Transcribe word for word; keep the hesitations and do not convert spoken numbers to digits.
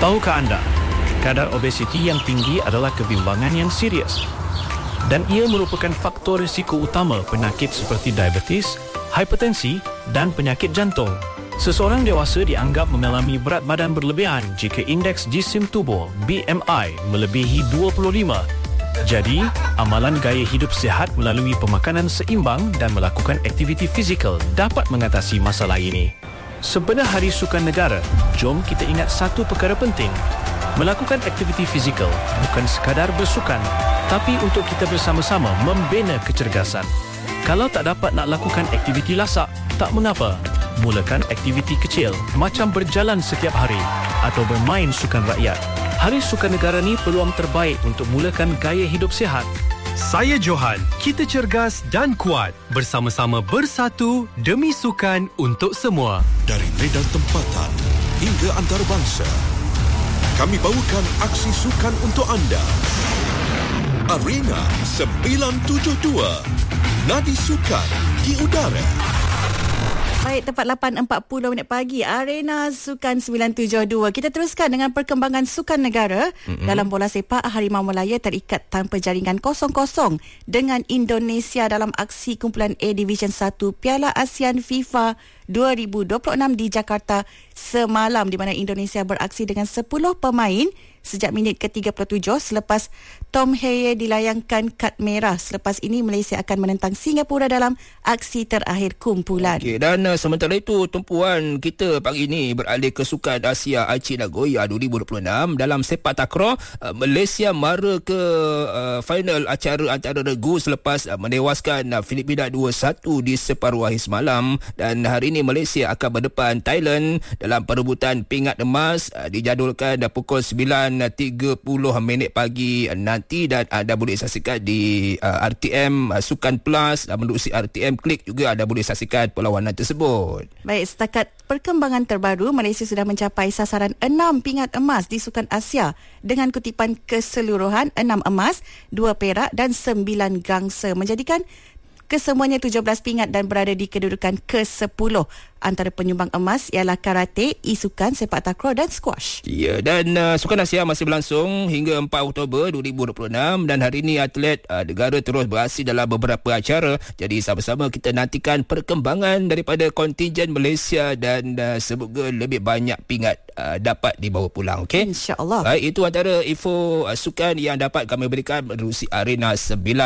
Tahukah anda, kadar obesiti yang tinggi adalah kebimbangan yang serius dan ia merupakan faktor risiko utama penyakit seperti diabetes, hipertensi dan penyakit jantung. Seseorang dewasa dianggap mengalami berat badan berlebihan jika indeks jisim tubuh B M I melebihi dua puluh lima. Jadi, amalan gaya hidup sihat melalui pemakanan seimbang dan melakukan aktiviti fizikal dapat mengatasi masalah ini. Sebenar Hari Sukan Negara, jom kita ingat satu perkara penting. Melakukan aktiviti fizikal bukan sekadar bersukan, tapi untuk kita bersama-sama membina kecergasan. Kalau tak dapat nak lakukan aktiviti lasak, tak mengapa. Mulakan aktiviti kecil macam berjalan setiap hari atau bermain sukan rakyat. Hari Sukan Negara ni peluang terbaik untuk mulakan gaya hidup sihat. Saya Johan, kita cergas dan kuat. Bersama-sama bersatu demi sukan untuk semua. Dari medan tempatan hingga antarabangsa, kami bawakan aksi sukan untuk anda. Arena sembilan tujuh dua, nadi sukan di udara. Baik, tepat lapan empat puluh minit pagi, Arena Sukan sembilan tujuh dua. Kita teruskan dengan perkembangan sukan negara. Mm-hmm. Dalam bola sepak, Harimau Malaya terikat tanpa jaringan kosong kosong dengan Indonesia dalam aksi kumpulan A Division satu Piala ASEAN FIFA dua ribu dua puluh enam di Jakarta semalam, di mana Indonesia beraksi dengan sepuluh pemain sejak minit ke tiga puluh tujuh selepas Tom Heye dilayangkan kad merah. Selepas ini Malaysia akan menentang Singapura dalam aksi terakhir kumpulan. Okay, dan uh, sementara itu tumpuan kita pagi ini beralih ke Sukan Asia Aichi Nagoya dua ribu dua puluh enam. Dalam sepak takraw, uh, Malaysia mara ke uh, final acara antara regu selepas uh, menewaskan uh, Filipina dua satu di separuh akhir semalam. Dan hari ini Malaysia akan berdepan Thailand dalam perebutan pingat emas, uh, dijadualkan uh, pukul sembilan tiga puluh minit pagi nanti, dan anda boleh saksikan di uh, R T M uh, Sukan Plus, uh, menerusi R T M Klik juga anda boleh saksikan perlawanan tersebut. Baik, setakat perkembangan terbaru, Malaysia sudah mencapai sasaran enam pingat emas di Sukan Asia dengan kutipan keseluruhan enam emas, dua perak dan sembilan gangsa, menjadikan kesemuanya tujuh belas pingat dan berada di kedudukan ke sepuluh. Antara penyumbang emas ialah karate, e-sukan, sepak takraw dan squash. Ya, dan uh, Sukan Asia masih berlangsung hingga empat Oktober dua ribu dua puluh enam, dan hari ini atlet uh, negara terus beraksi dalam beberapa acara. Jadi sama-sama kita nantikan perkembangan daripada kontingen Malaysia dan uh, semoga lebih banyak pingat uh, dapat dibawa pulang. Okey? InsyaAllah. Baik, itu antara info uh, sukan yang dapat kami berikan menerusi Arena sembilan.